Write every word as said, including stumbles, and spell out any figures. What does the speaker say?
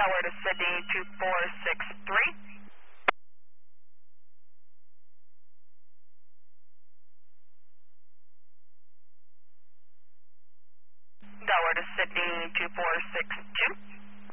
Delaware to Sydney two four six three. Delaware to Sydney two four six two.